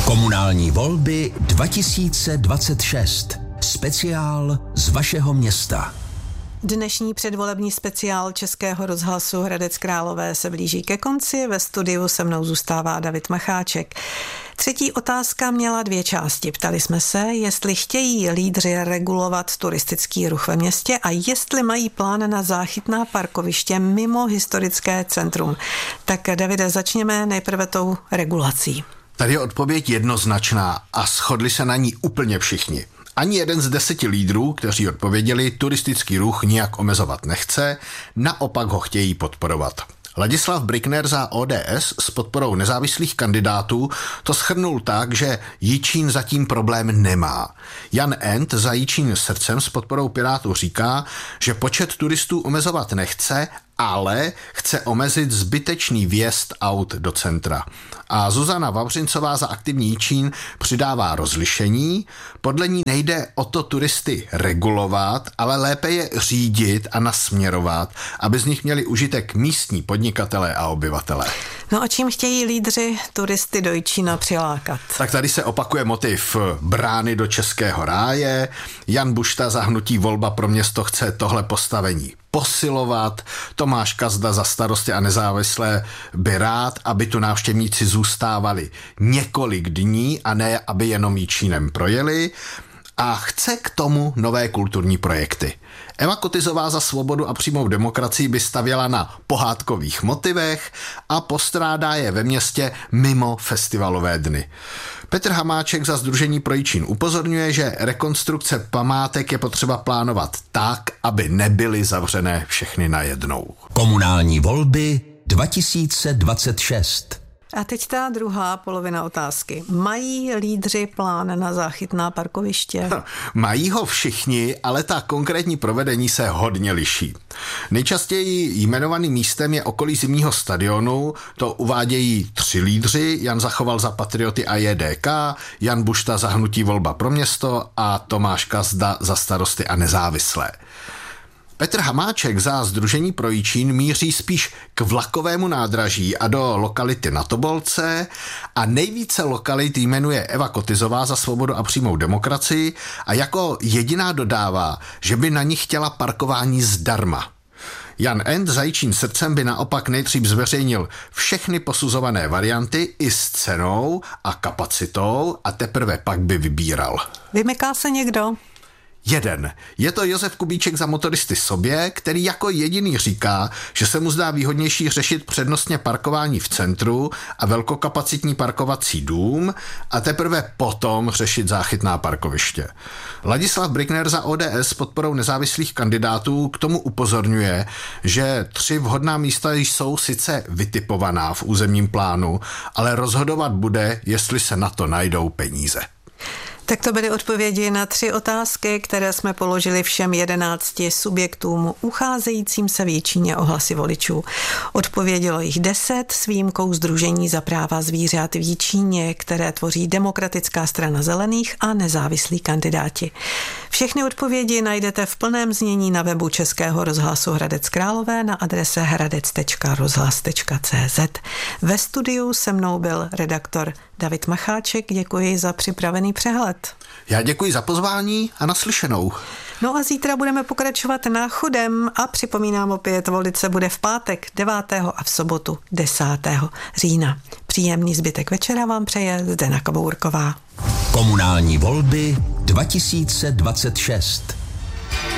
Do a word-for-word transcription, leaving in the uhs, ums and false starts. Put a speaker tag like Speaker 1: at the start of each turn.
Speaker 1: Komunální volby dva tisíce dvacet šest. Speciál z vašeho města.
Speaker 2: Dnešní předvolební speciál Českého rozhlasu Hradec Králové se blíží ke konci. Ve studiu se mnou zůstává David Macháček. Třetí otázka měla dvě části. Ptali jsme se, jestli chtějí lídři regulovat turistický ruch ve městě a jestli mají plán na záchytná parkoviště mimo historické centrum. Tak Davide, začněme nejprve tou regulací.
Speaker 3: Tady je odpověď jednoznačná a shodli se na ní úplně všichni. Ani jeden z deseti lídrů, kteří odpověděli, turistický ruch nijak omezovat nechce, naopak ho chtějí podporovat. Ladislav Brikner za O D S s podporou nezávislých kandidátů to shrnul tak, že Jičín zatím problém nemá. Jan End za Jičín srdcem s podporou Pirátů říká, že počet turistů omezovat nechce, ale chce omezit zbytečný vjezd aut do centra. A Zuzana Vavřincová za Aktivní Jičín přidává rozlišení. Podle ní nejde o to turisty regulovat, ale lépe je řídit a nasměrovat, aby z nich měli užitek místní podnikatelé a obyvatelé.
Speaker 2: No a čím chtějí lídři turisty do Jičína přilákat?
Speaker 3: Tak tady se opakuje motiv brány do českého ráje. Jan Bušta za hnutí Volba pro město chce tohle postavení posilovat. Tomáš Kazda za Starosty a nezávislé by rád, aby tu návštěvníci zůstávali několik dní a ne, aby jenom Jičínem projeli. A chce k tomu nové kulturní projekty. Eva Kotizová za Svobodu a přímou demokracii by stavěla na pohádkových motivech a postrádá je ve městě mimo festivalové dny. Petr Hamáček za Sdružení pro Jičín upozorňuje, že rekonstrukce památek je potřeba plánovat tak, aby nebyly zavřené všechny najednou.
Speaker 1: Komunální volby dva tisíce dvacet šest.
Speaker 2: A teď ta druhá polovina otázky. Mají lídři plán na záchytná parkoviště?
Speaker 3: Mají ho všichni, ale ta konkrétní provedení se hodně liší. Nejčastěji jmenovaným místem je okolí zimního stadionu, to uvádějí tři lídři, Jan Zachoval za Patrioty a J D K, Jan Bušta za hnutí Volba pro město a Tomáš Kazda za Starosty a nezávislé. Petr Hamáček za Sdružení pro Jičín míří spíš k vlakovému nádraží a do lokality Na Tobolce a nejvíce lokalit jmenuje Eva Kotizová za Svobodu a přímou demokracii a jako jediná dodává, že by na nich chtěla parkování zdarma. Jan End za Jičín srdcem by naopak nejdřív zveřejnil všechny posuzované varianty i s cenou a kapacitou a teprve pak by vybíral.
Speaker 2: Vymyká se někdo?
Speaker 3: Jeden. Je to Josef Kubíček za Motoristy sobě, který jako jediný říká, že se mu zdá výhodnější řešit přednostně parkování v centru a velkokapacitní parkovací dům a teprve potom řešit záchytná parkoviště. Ladislav Brikner za O D S s podporou nezávislých kandidátů k tomu upozorňuje, že tři vhodná místa jsou sice vytipovaná v územním plánu, ale rozhodovat bude, jestli se na to najdou peníze.
Speaker 2: Tak to byly odpovědi na tři otázky, které jsme položili všem jedenácti subjektům ucházejícím se v Jičíně o hlasy voličů. Odpovědělo jich deset s výjimkou Sdružení za práva zvířat v Jičíně, které tvoří Demokratická strana zelených a nezávislí kandidáti. Všechny odpovědi najdete v plném znění na webu Českého rozhlasu Hradec Králové na adrese hradec tečka rozhlas tečka cé zet. Ve studiu se mnou byl redaktor David Macháček, děkuji za připravený přehled.
Speaker 3: Já děkuji za pozvání a naslyšenou.
Speaker 2: No a zítra budeme pokračovat náchodem a připomínám opět, volit se bude v pátek devátého a v sobotu desátého října. Příjemný zbytek večera vám přeje Zdena Kabourková.
Speaker 1: Komunální volby dva tisíce dvacet šest.